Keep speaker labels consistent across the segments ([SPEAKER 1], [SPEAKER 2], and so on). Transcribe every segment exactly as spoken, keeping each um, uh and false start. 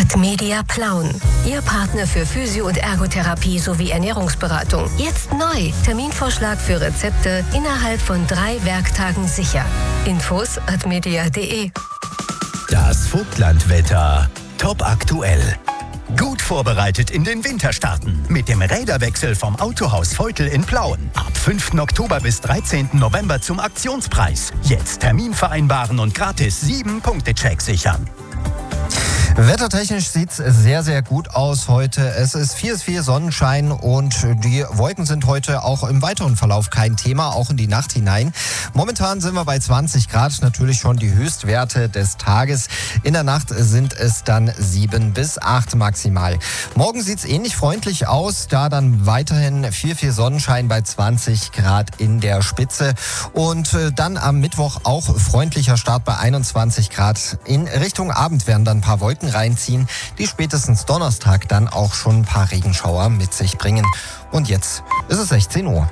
[SPEAKER 1] Admedia Plauen. Ihr Partner für Physio- und Ergotherapie sowie Ernährungsberatung. Jetzt neu. Terminvorschlag für Rezepte innerhalb von drei Werktagen sicher. Infos admedia punkt de.
[SPEAKER 2] Das Vogtlandwetter. Top aktuell. Gut vorbereitet in den Winter starten. Mit dem Räderwechsel vom Autohaus Veutel in Plauen. Ab fünften Oktober bis dreizehnten November zum Aktionspreis. Jetzt Termin vereinbaren und gratis sieben Punkte Check sichern.
[SPEAKER 3] Wettertechnisch sieht es sehr, sehr gut aus heute. Es ist viel, viel Sonnenschein und die Wolken sind heute auch im weiteren Verlauf kein Thema, auch in die Nacht hinein. Momentan sind wir bei zwanzig Grad, natürlich schon die Höchstwerte des Tages. In der Nacht sind es dann sieben bis acht maximal. Morgen sieht es ähnlich freundlich aus, da dann weiterhin viel, viel Sonnenschein bei zwanzig Grad in der Spitze. Und dann am Mittwoch auch freundlicher Start bei einundzwanzig Grad. In Richtung Abend werden dann ein paar Wolken reinziehen, die spätestens Donnerstag dann auch schon ein paar Regenschauer mit sich bringen. Und jetzt ist es sechzehn Uhr.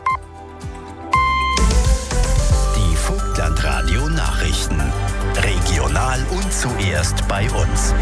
[SPEAKER 2] Die Vogtlandradio Nachrichten. Regional und zuerst bei uns.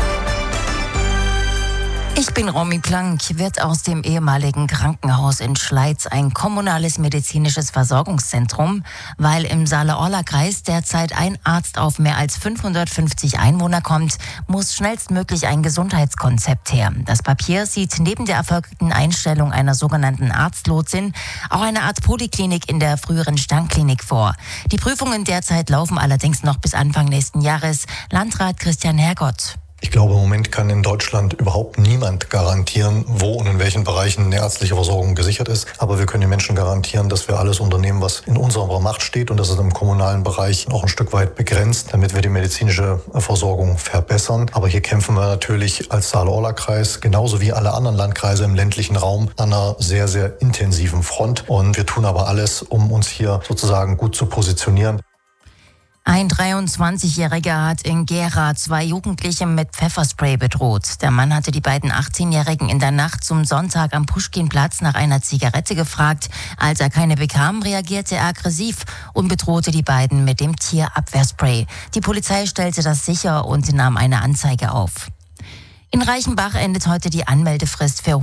[SPEAKER 4] Ich bin Romy Plank. Wird aus dem ehemaligen Krankenhaus in Schleiz ein kommunales medizinisches Versorgungszentrum? Weil im Saale-Orla-Kreis derzeit ein Arzt auf mehr als fünfhundertfünfzig Einwohner kommt, muss schnellstmöglich ein Gesundheitskonzept her. Das Papier sieht neben der erfolgten Einstellung einer sogenannten Arztlotsin auch eine Art Poliklinik in der früheren Stangklinik vor. Die Prüfungen derzeit laufen allerdings noch bis Anfang nächsten Jahres. Landrat Christian Hergott.
[SPEAKER 5] Ich glaube, im Moment kann in Deutschland überhaupt niemand garantieren, wo und in welchen Bereichen eine ärztliche Versorgung gesichert ist. Aber wir können den Menschen garantieren, dass wir alles unternehmen, was in unserer Macht steht. Und das ist im kommunalen Bereich auch ein Stück weit begrenzt, damit wir die medizinische Versorgung verbessern. Aber hier kämpfen wir natürlich als Saale-Orla-Kreis, genauso wie alle anderen Landkreise im ländlichen Raum, an einer sehr, sehr intensiven Front. Und wir tun aber alles, um uns hier sozusagen gut zu positionieren.
[SPEAKER 4] Ein dreiundzwanzigjähriger hat in Gera zwei Jugendliche mit Pfefferspray bedroht. Der Mann hatte die beiden achtzehnjährigen in der Nacht zum Sonntag am Puschkinplatz nach einer Zigarette gefragt. Als er keine bekam, reagierte er aggressiv und bedrohte die beiden mit dem Tierabwehrspray. Die Polizei stellte das sicher und nahm eine Anzeige auf. In Reichenbach endet heute die Anmeldefrist für